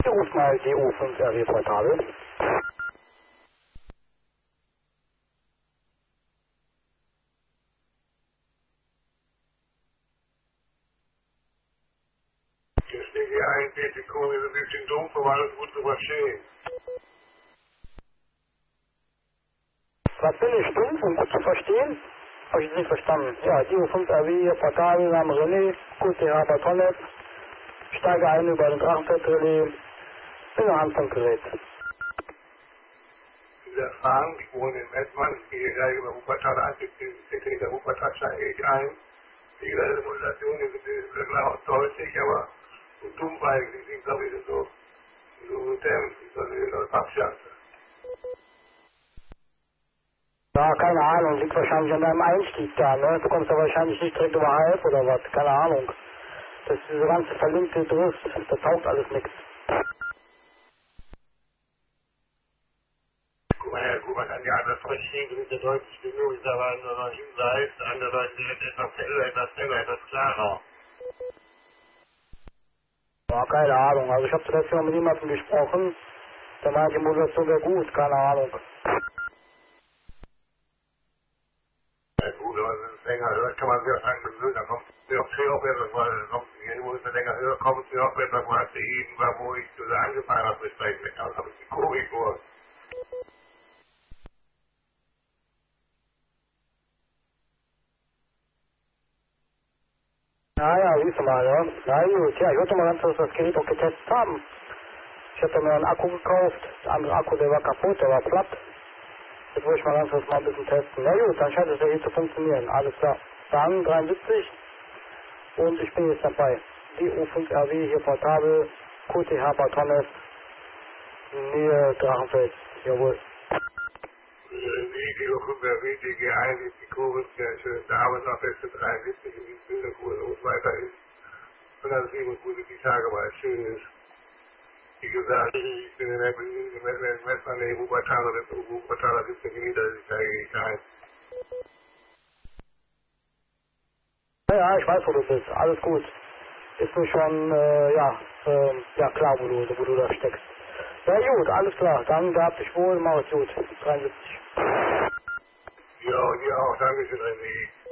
Ich rufe mal die U5 RW Portable. Hier steht hier ein Detico, ist ein bisschen dumpf, aber alles gut zu verstehen. Was bin ich, dumpf und gut zu verstehen? Habe ich nicht verstanden. Ja, die U5 RW Portable, Name René, QTH Batonet. Steige ein über den Drachenfeldrelais. Bin am Handfunkgerät. Dieser Fragen, ich wohne in Mettmann, ich gehe gleich über Wuppertal an, ich bin der Wuppertal steige ich ein. Die Modulation ist ein bisschen klar und deutlich, aber so dumpf eigentlich, ich glaube, ich so dämpft, ich soll das abschalten. Ja, keine Ahnung, liegt wahrscheinlich an deinem Einstieg da, ne? Du kommst ja wahrscheinlich nicht direkt über halb oder was, keine Ahnung. Das ist diese ganze verlinkte Drift, da taugt alles nichts. Guck mal, kann ja anders verstehen, du bist ja deutlich genug, ist aber an der Hinseite, andererseits etwas heller, etwas heller, etwas klarer. Ja, keine Ahnung, also ich habe zuletzt mal mit jemandem gesprochen, der meinte, die Modulation wäre gut, keine Ahnung. Ja gut, wenn man es länger hört, kann man sich auch sagen, dann kommt es auch viel auf etwas, weil wo es länger hört, kommt es auch etwas, was eben war, wo ich so angefangen habe, mit sprechen, da habe ich die Komik vor. Naja, siehst du mal, ja. Na gut, ja, ich wollte mal ganz kurz das Gerät auch getestet haben. Ich hatte mir einen Akku gekauft, der andere Akku, der war kaputt, der war platt. Jetzt wollte ich mal ganz kurz mal ein bisschen testen. Na gut, dann scheint es ja hier zu funktionieren, alles klar. Dann 73 und ich bin jetzt dabei. Die U5 RW hier portabel, QTH Batonet, Nähe Drachenfeld, jawohl. Video von der WTG 1 ist die Kurve sehr schön. Da haben wir noch jetzt 73 in die Bilderkurse und weiter ist. Und dann sehen wir, wo die Tage mal schön ist. Wie gesagt, ich bin in der Messern der Wuppertaler 17 Meter, ich zeige ich ein. Ja, ich weiß, wo du bist, alles gut. Ist mir schon, ja klar, wo du da steckst. Ja gut, alles klar, dann gehabt dich wohl, mach es gut. 73. Ja, und ihr auch, danke schön, René.